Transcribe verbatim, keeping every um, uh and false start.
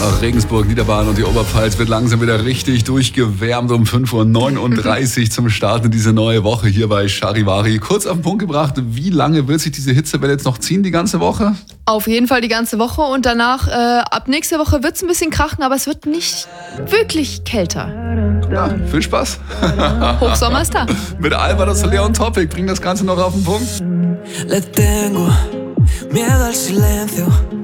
Regensburg, Niederbayern und die Oberpfalz wird langsam wieder richtig durchgewärmt um fünf Uhr neununddreißig zum Start in diese neue Woche hier bei Charivari. Kurz auf den Punkt gebracht, wie lange wird sich diese Hitzewelle jetzt noch ziehen, die ganze Woche? Auf jeden Fall die ganze Woche und danach, äh, ab nächste Woche wird es ein bisschen krachen, aber es wird nicht wirklich kälter. Ja, viel Spaß. Hochsommer ist da. Mit Alvaro Soler und Topic bringen das Ganze noch auf den Punkt. Le tengo miedo al silencio.